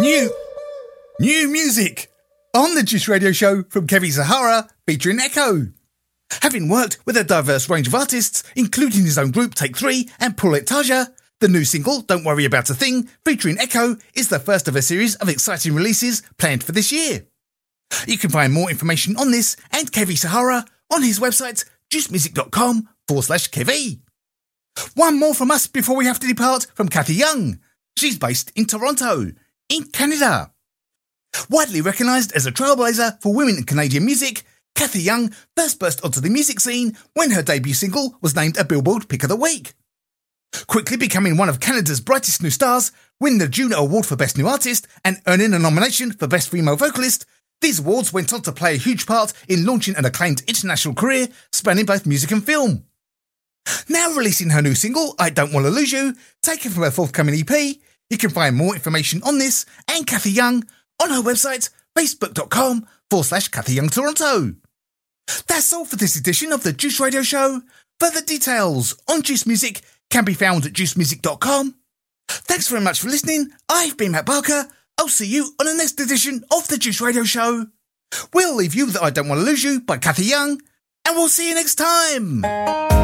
New music on the Juice Radio Show from Kevin Sahara featuring Echo. Having worked with a diverse range of artists, including his own group Take 3 and Paulette Taja, the new single Don't Worry About a Thing featuring Echo is the first of a series of exciting releases planned for this year. You can find more information on this and Kevin Sahara on his website juicemusic.com/Kevi. One more from us before we have to depart from Cathy Young. She's based in Toronto, in Canada. Widely recognised as a trailblazer for women in Canadian music, Cathy Young first burst onto the music scene when her debut single was named a Billboard Pick of the Week. Quickly becoming one of Canada's brightest new stars, winning the Juno Award for Best New Artist and earning a nomination for Best Female Vocalist, these awards went on to play a huge part in launching an acclaimed international career spanning both music and film. Now releasing her new single, I Don't Wanna Lose You, taken from her forthcoming EP, you can find more information on this and Cathy Young on her website, facebook.com/Cathy Young Toronto. That's all for this edition of the Juice Radio Show. Further details on Juice Music can be found at juicemusic.com. Thanks very much for listening. I've been Matt Barker. I'll see you on the next edition of the Juice Radio Show. We'll leave you with I Don't Want to Lose You by Cathy Young, and we'll see you next time.